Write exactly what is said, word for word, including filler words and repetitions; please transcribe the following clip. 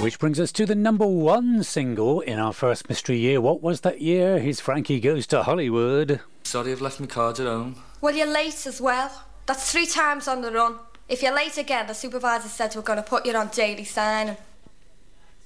Which brings us to the number one single in our first mystery year. What was that year? Here's Frankie Goes to Hollywood. Sorry I've left my cards at home. Well, you're late as well. That's three times on the run. If you're late again, the supervisor said we're going to put you on daily signing.